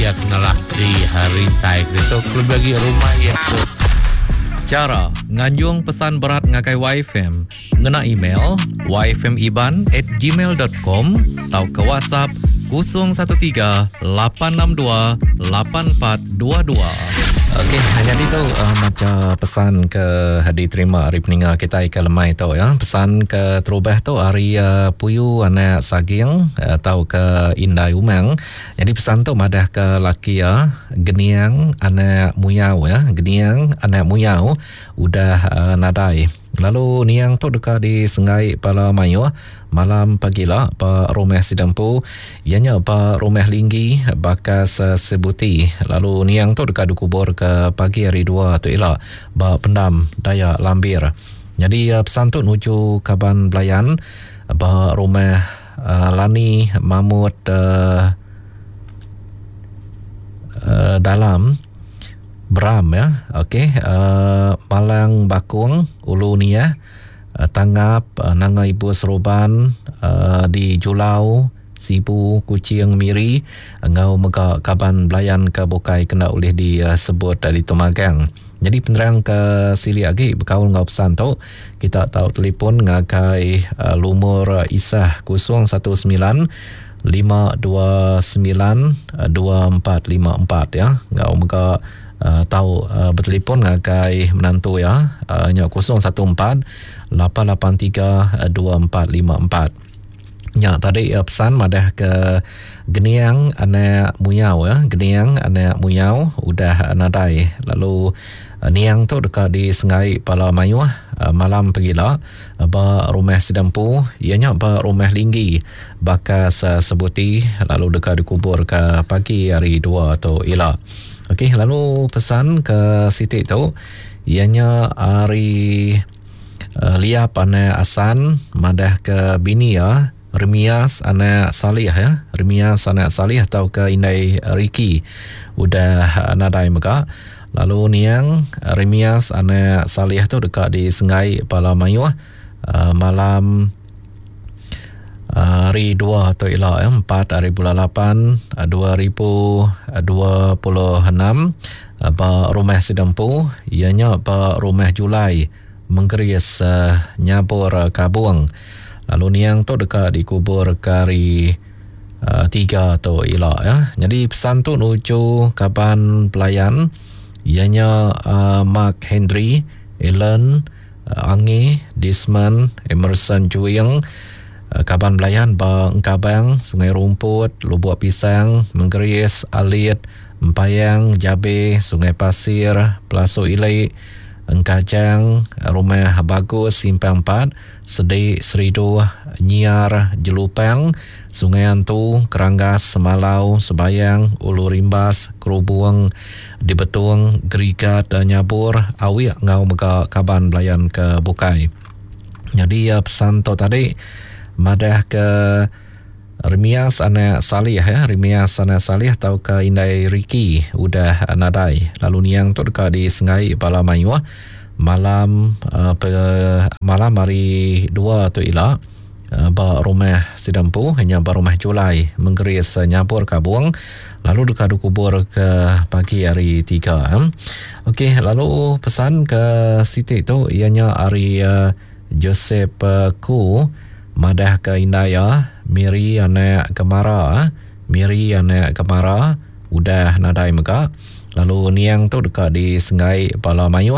ya kenalah di hari taik itu kalau bagi rumah ya tu. Cara nganjung pesan berat ngakai YFM ngena email yfmiban@gmail.com atau ke WhatsApp 013-862-8422. Okey, jadi tu macam pesan ke hadi terima hari peninggal kita ke lemai tu ya. Pesan ke terubah tu hari puyu anak saging atau ke indai umang. Jadi pesan tu madah ke laki ya, geniang anak muyau ya, geniang anak muyau udah nadai. Lalu niang tu dekat di Sengai Pala Mayu malam pagilah pa rumah sidampu ianya pa rumah linggi bakas sebuti. Lalu niang tu dekat dikubur ke pagi hari 2 tu ialah ba pendam daya lambir. Jadi pesan tu nuju Kaban Belayan ba rumah Lani Mamut dalam Bram ya. Okey, Malang Bakung Ulu Nia Tangap Nanga Ibu Seroban di Julau Sibu Kucing Miri ngau mega Kaban Belayan ke Bukai kena oleh disebut dari Tumagang. Jadi penerang ke sili lagi berkaul ngau pesan tu kita tahu telefon ngakai lumur Isah 019 529 2454 ya. Ngau mega tahu bertelefon ngakai menantu ya, nya 014 883 2454. Nya tadi pesan madah ke geniang anak muyau ya, geniang anak muyau udah nadai. Lalu niang tu dekat di Sengai Pala Mayu malam pergilah ba rumah sidampu ianya ba rumah linggi bakas sebuti lalu dekat dikubur ke pagi hari 2 tu ialah. Okey, lalu pesan ke Siti tu ianya hari liap anak Asan madah ke bini ya, Remias anak Salih ya, Remias anak Salih atau ke Indai Riki udah nadai mega. Lalu niang Remias anak Salih tu dekat di Sengai Pala Mayu malam hari 2 atau ialah 4 hari bulan 8 2026 ba rumah sidampu ianya ba rumah Julai menggeris nyabur Kabuang. Lalu niang tu dekat dikubur kari 3 atau ialah ya. Jadi pesan tu nuju Kaban Pelayan ianya Mark Henry, Ellen Angi, Disman, Emerson Juing, Kaban Belayan ba Engkabang, Sungai Rumput, Lubuk Pisang, Menggeris, Alit, Empayang, Jabe, Sungai Pasir, Pelaso Ilai, Engkajang, Rumah Bagus, Simpang 4, Sedi, Seridu, Nyiar, Jelupang, Sungai Antu, Keranggas, Semalau, Sebayang, Ulu Rimbas, Kerubuang, Dibetung, Gerigat, Nyabur, Awi ngau mega Kaban Belayan ke Bukai. Jadi pesan tu tadi madah ke Remias anak Salih ya, Remias anak Salih atau ke Indai Riki udah nadai. Lalu niang tu dekat di Sengai Pala Mayu malam malam hari 2 tu ialah ba rumah sidampu hanya ba rumah Julai menggeris nyabur Kabuang lalu dekat dikubur ke pagi hari 3. Okey, lalu pesan ke Siti tu ianya hari Joseph Ku madah ke Indaya Miri anak Gemara, Miri anak Gemara udah nadai mega. Lalu niang tu dekat di Sengai Pala Mayu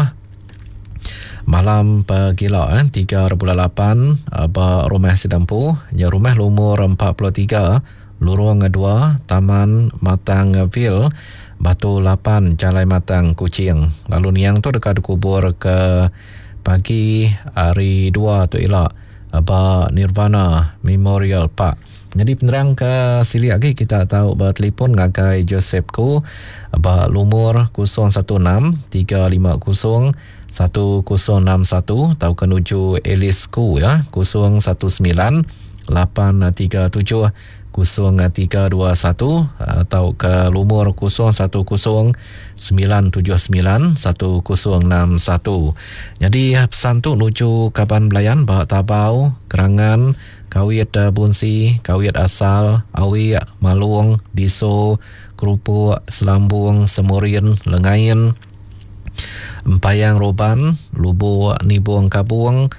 malam pagila 3 bulan 8 ba rumah sidampu ya, rumah lumur 43 lorong 2 Taman Matang Ville Batu 8 Calai Matang Kuching. Lalu niang tu dekat dikubur ke pagi hari 2 tu ialah ba Nirvana Memorial Park. Jadi penerang ke sili lagi kita tahu ba telefon ngakai Joseph Ku ba lumur 016 350 1061 atau kenuju Elis Ku ya 019 837 0321 atau ke lumur 010 979 1061. Jadi pesan tu nuju Kaban Belayan ba Tabau, Kerangan, Kawit Bunsi, Kawit Asal, Awi, Malung, Diso, Kerupuk, Selambung, Semurin, Lengayan, Empayang Roban, Lubuk Nibung Kabuang,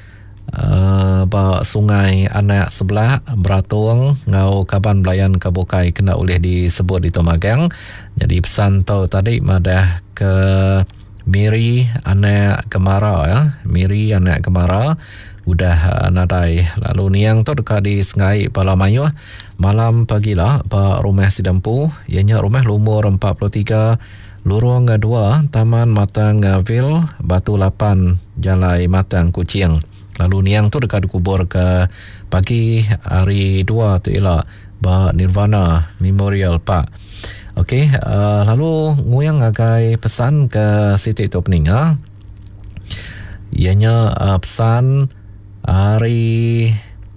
Sungai Anak Sebelah, Beratung, Ngau Kaban Belayan Kabukai kena boleh disebut di Tomagang. Jadi pesan tu tadi madah ke Miri Anak Kemara ya. Miri Anak Kemara udah nadai. Lalu niang tu dekat di Sengai Palamayu malam pagilah Pak Rumah Sidampu, ianya rumah lumur 43 Lorong 2 Taman Matang Ville, Batu 8 Jalai Matang Kuching. Lalu niang tu dekat kubur ke pagi hari 2 tu ialah Ba Nirvana Memorial Park. Okey, lalu nguyang agai pesan ke Siti tu peninga. Ianya pesan hari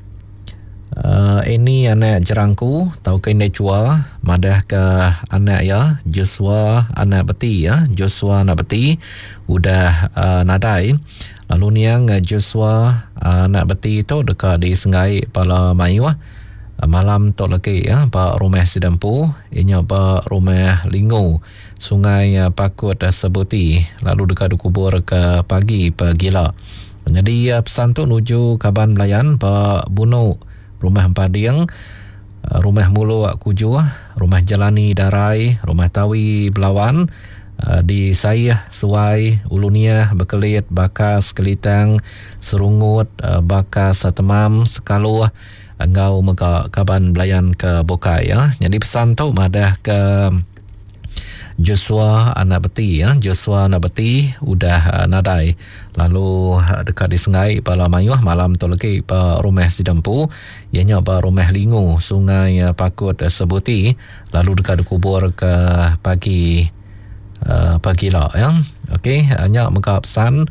ini anak jerangku tau ke Necua madah ke anak ya Joshua anak beti ya, Joshua anak beti udah nadai. Lalu niang Joshua anak beti tu dekat di Sengai Palamayu malam tu lagi ya Pak Rumah Sidampu, ianya Pak Rumah Lingu Sungai Pakut Sebuti. Lalu dekat kubur ke pagi pagila. Jadi pesan tu nuju Kaban Belayan Pak Buno Rumah Padiang, Rumah Mulu Kuju, Rumah Jalani Darai, Rumah Tawi Belawan, di Sayah, Suai, Ulunia, Bekelit, Bakas, Kelitang, Serungut, Bakas, Temam, Sekaluh, Engau Mega Kaban Belayan ke Bokai ya. Jadi pesan tu madah ke Joshua anak beti ya, Joshua anak beti udah nadai. Lalu dekat di Sengai Palamayu malam tu lagi Pak Rumah Sidampu, ianya Pak Rumah Lingu Sungai Pakut Sebuti. Lalu dekat kubur ke pagi lah ya. Okey, hanya mega pesan.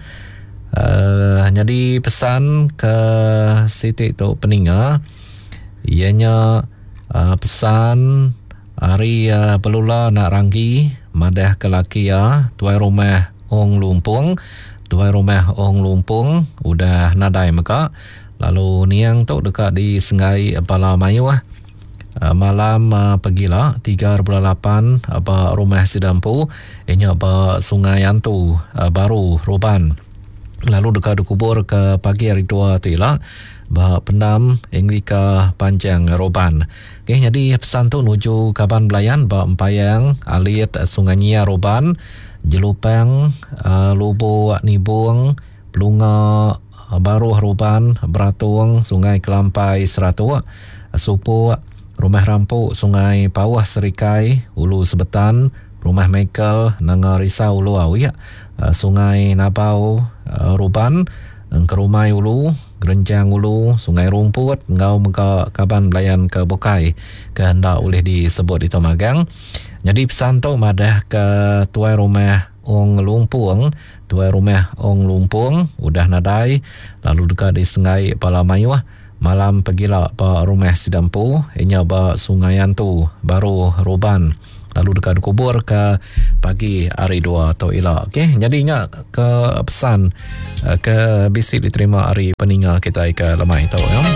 Jadi pesan ke Siti tu peninga, ianya pesan hari pelula nak ranggi madah kelaki ya tuai rumah Ong Lumpung, tuai rumah Ong Lumpung udah nadai meka. Lalu niang tu dekat di Sengai Palamayu malam pagilah 3.8 apa Rumah Sidampu, ianya apa Sungai Antu Baru Roban. Lalu dekat kubur ke pagi hari 2 tu ialah Bah Pendam Englika Panjang Roban. Okay, jadi pesan tu nuju Kaban Belayan Bah Empayang Alit Sungai Nyia Roban, Jelupang Lubu Nibung Pelunga Baru Roban, Beratung Sungai Kelampai Seratu, Supu Rumah Rampuk Sungai Pawah Serikai Ulu Sebetan, Rumah Michael Nanga Risau Ulu Awi, Sungai Nabau Roban, Kerumai Ulu, Gerenjang Ulu, Sungai Rumput, Ngau Mega Kaban Belayan ke Bokai kehendak boleh disebut di Tomagang. Jadi pesan tu madah ke tuai rumah Ong Lumpung, tuai rumah Ong Lumpung udah nadai. Lalu dekat di Sengai Palamayu malam pagilah Pak Rumah Sidampu, ianya Pak Sungai Antu Baru Roban. Lalu dekat kubur ke pagi hari 2 atau ialah. Okey, jadi ingat ke pesan ke bisi diterima hari peninggal kita ke lemai itu ya.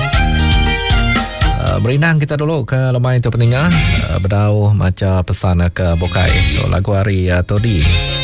Berinang kita dulu ke lemai itu peninggal berdau macam pesan ke Bokai. Lagu hari Todi.